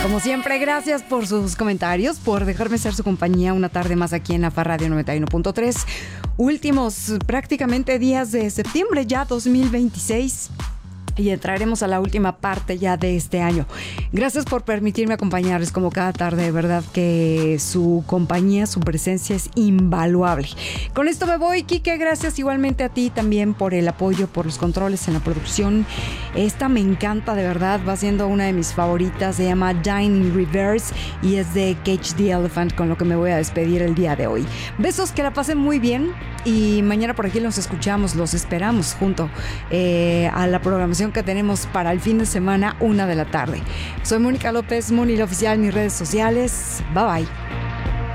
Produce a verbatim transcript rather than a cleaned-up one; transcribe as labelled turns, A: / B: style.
A: Como siempre, gracias por sus comentarios, por dejarme ser su compañía una tarde más aquí en la F A Radio noventa y uno punto tres. Últimos prácticamente días de septiembre ya dos mil veintiséis. Y entraremos a la última parte ya de este año. Gracias por permitirme acompañarles como cada tarde. De verdad que su compañía, su presencia es invaluable. Con esto me voy, Quique. Gracias igualmente a ti también por el apoyo, por los controles en la producción. Esta me encanta, de verdad. Va siendo una de mis favoritas. Se llama Dining Reverse y es de Cage the Elephant, con lo que me voy a despedir el día de hoy. Besos, que la pasen muy bien. Y mañana por aquí los escuchamos, los esperamos junto eh, a la programación que tenemos para el fin de semana, una de la tarde. Soy Mónica López, Moni la Oficial, en mis redes sociales. Bye bye.